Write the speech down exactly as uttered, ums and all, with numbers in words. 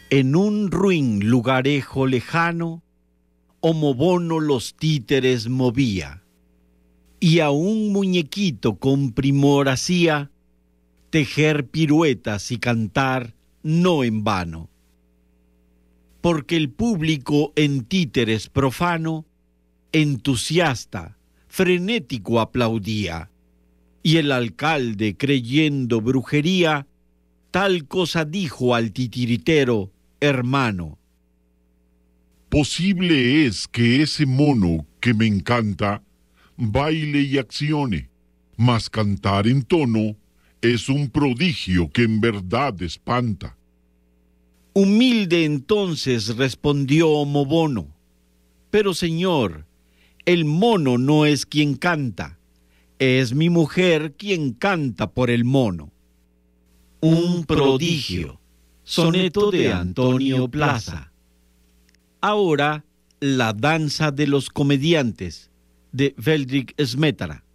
En un ruin lugarejo lejano, Omobono los títeres movía, y a un muñequito con primor hacía tejer piruetas y cantar no en vano. Porque el público en títeres profano, entusiasta, frenético aplaudía, y el alcalde, creyendo brujería, tal cosa dijo al titiritero: hermano, posible es que ese mono que me encanta baile y accione, mas cantar en tono es un prodigio que en verdad espanta. Humilde entonces respondió Omobono: pero señor, el mono no es quien canta, es mi mujer quien canta por el mono. Un prodigio. Soneto de Antonio Plaza. Ahora, la danza de los comediantes, de Feldrich Smetana.